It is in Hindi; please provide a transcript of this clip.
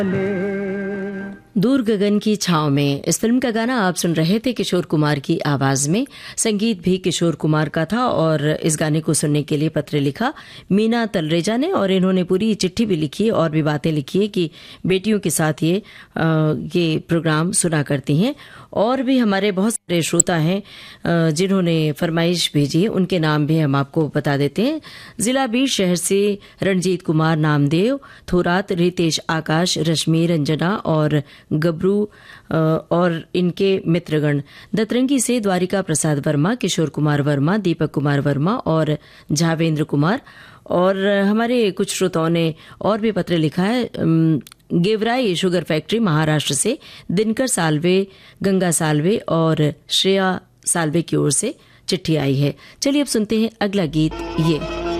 दूर गगन की छांव में इस फिल्म का गाना आप सुन रहे थे किशोर कुमार की आवाज में। संगीत भी किशोर कुमार का था और इस गाने को सुनने के लिए पत्र लिखा मीना तलरेजा ने, और इन्होंने पूरी चिट्ठी भी लिखी और भी बातें लिखी है कि बेटियों के साथ ये प्रोग्राम सुना करती हैं। और भी हमारे बहुत सारे श्रोता हैं जिन्होंने फरमाइश भेजी है, उनके नाम भी हम आपको बता देते हैं। जिला बीर शहर से रणजीत कुमार, नामदेव, थोरात, रितेश, आकाश, रश्मि, रंजना और गबरू और इनके मित्रगण। दतरंगी से द्वारिका प्रसाद वर्मा, किशोर कुमार वर्मा, दीपक कुमार वर्मा और झावेंद्र कुमार। और हमारे कुछ श्रोताओं ने और भी पत्र लिखा है। गेवराई शुगर फैक्ट्री महाराष्ट्र से दिनकर साल्वे, गंगा साल्वे और श्रेया साल्वे की ओर से चिट्ठी आई है। चलिए अब सुनते हैं अगला गीत। ये